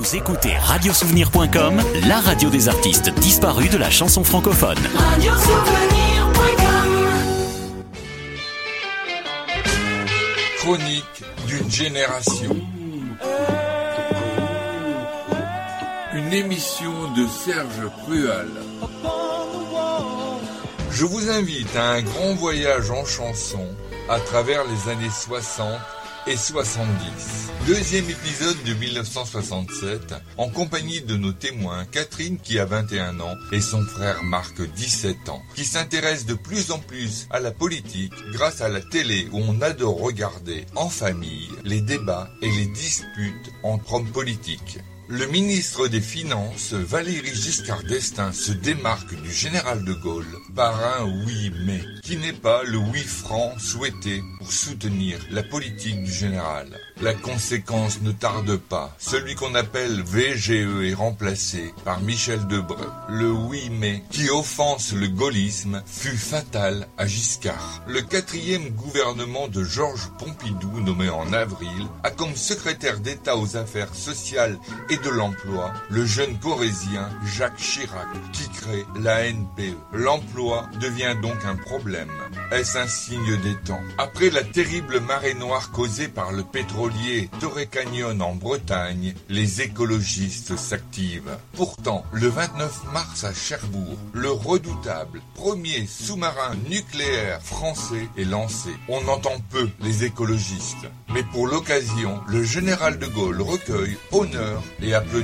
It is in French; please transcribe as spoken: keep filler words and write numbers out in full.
Vous écoutez radio souvenir point com, la radio des artistes disparus de la chanson francophone. radio souvenir point com. Chronique d'une génération. Une émission de Serge Crual. Je vous invite à un grand voyage en chanson à travers les années soixante et soixante-dix. Deuxième épisode de dix-neuf cent soixante-sept, en compagnie de nos témoins, Catherine qui a vingt et un ans et son frère Marc dix-sept ans, qui s'intéressent de plus en plus à la politique grâce à la télé où on adore regarder en famille les débats et les disputes entre hommes politiques. Le ministre des Finances, Valéry Giscard d'Estaing, se démarque du général de Gaulle par un « oui mais », qui n'est pas le « oui franc » souhaité pour soutenir la politique du général. La conséquence ne tarde pas. Celui qu'on appelle V G E est remplacé par Michel Debré. Le « oui mais » qui offense le gaullisme fut fatal à Giscard. Le quatrième gouvernement de Georges Pompidou, nommé en avril, a comme secrétaire d'État aux affaires sociales et de l'emploi, le jeune corrézien Jacques Chirac, qui crée la N P E. L'emploi devient donc un problème. Est-ce un signe des temps? Après la terrible marée noire causée par le pétrolier Torrey Canyon en Bretagne, les écologistes s'activent. Pourtant, le vingt-neuf mars à Cherbourg, le redoutable premier sous-marin nucléaire français est lancé. On entend peu les écologistes. Mais pour l'occasion, le général de Gaulle recueille, honore et applaudit